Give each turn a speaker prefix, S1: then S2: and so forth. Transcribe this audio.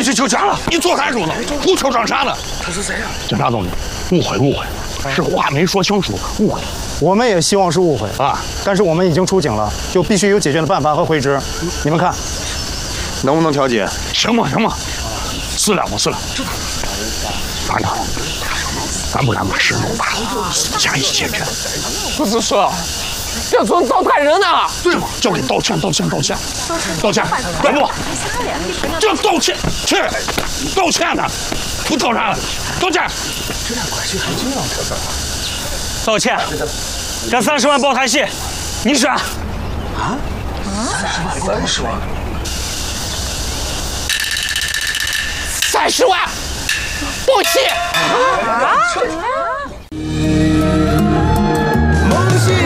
S1: 回去求全了。你做啥主呢？胡扯装啥呢？
S2: 他是谁呀？
S1: 警察同志，误会，是话没说清楚，误会。
S3: 我们也希望是误会
S1: 啊，
S3: 但是我们已经出警了，就必须有解决的办法和回执。你们看，
S1: 能不能调解？行吗？私了。班长，咱不敢把事弄大了，加以解决。
S2: 不是说，这村糟蹋人呢？
S1: 对吗？叫给道歉，不，就道歉，去，道歉呢，不道啥了？道歉。
S2: 这俩关系还这样特别。
S4: 道歉，这30万包台戏，你选。
S2: 啊？30万？30万，不起！